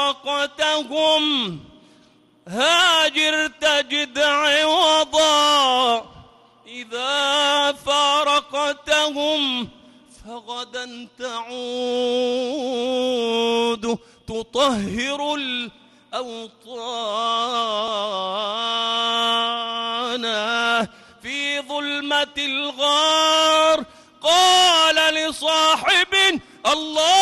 فارقتهم هاجر تجد عوضا، إذا فارقتهم فغدا تعود تطهر الأوطان. في ظلمة الغار قال لصاحب الله